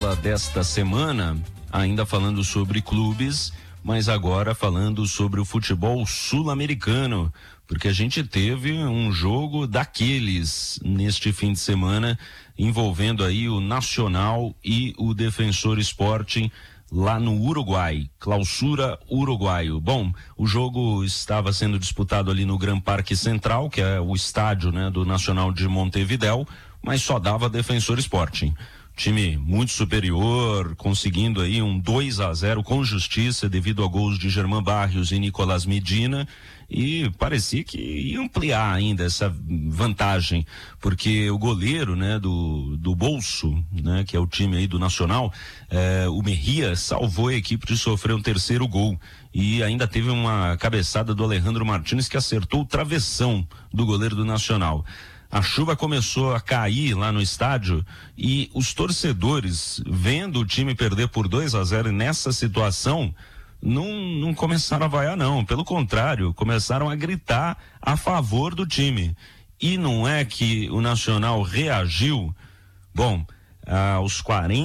dela desta semana, ainda falando sobre clubes, mas agora falando sobre o futebol sul-americano, porque a gente teve um jogo daqueles neste fim de semana, envolvendo aí o Nacional e o Defensor Sporting lá no Uruguai, Clausura Uruguaio. Bom, o jogo estava sendo disputado ali no Gran Parque Central, que é o estádio, né, do Nacional de Montevidéu, mas só dava Defensor Sporting. Time muito superior, conseguindo aí um 2-0 com justiça devido a gols de Germán Barrios e Nicolás Medina, e parecia que ia ampliar ainda essa vantagem, porque o goleiro, né, do Bolso, né, que é o time aí do Nacional, o Mejia salvou a equipe de sofrer um terceiro gol, e ainda teve uma cabeçada do Alejandro Martínez que acertou o travessão do goleiro do Nacional. A chuva começou a cair lá no estádio e os torcedores, vendo o time perder por 2-0 nessa situação, não começaram a vaiar não, pelo contrário, começaram a gritar a favor do time. E não é que o Nacional reagiu? Bom, aos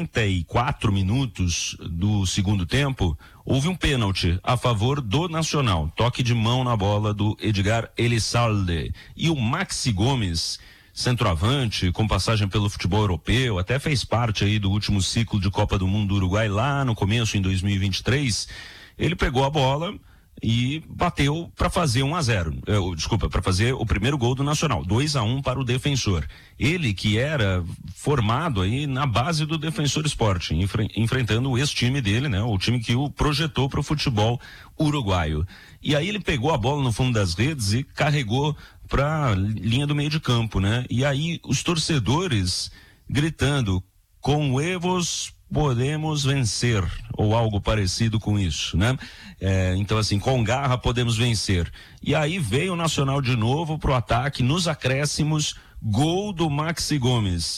44 minutos do segundo tempo, houve um pênalti a favor do Nacional, toque de mão na bola do Edgar Elizalde, e o Maxi Gomes, centroavante, com passagem pelo futebol europeu, até fez parte aí do último ciclo de Copa do Mundo do Uruguai lá no começo, em 2023, ele pegou a bola e bateu para fazer 1-0, para fazer o primeiro gol do Nacional, 2-1 para o Defensor. Ele que era formado aí na base do Defensor Sporting, enfrentando o ex-time dele, né? O time que o projetou para o futebol uruguaio. E aí ele pegou a bola no fundo das redes e carregou para linha do meio de campo, né? E aí os torcedores gritando: com huevos podemos vencer, ou algo parecido com isso, né? Então assim, com garra podemos vencer. E aí veio o Nacional de novo pro ataque, nos acréscimos, gol do Maxi Gomes,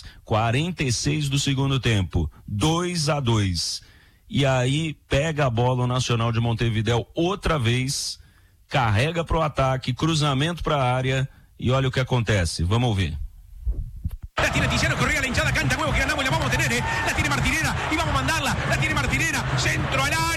46 do segundo tempo, 2-2. E aí pega a bola o Nacional de Montevidéu outra vez, carrega pro ataque, cruzamento pra área, e olha o que acontece, vamos ouvir. La tiene Tiziano, corría la hinchada, canta huevo que ganamos, la vamos a tener, la tiene Martinera y vamos a mandarla, la tiene Martinera, centro al área.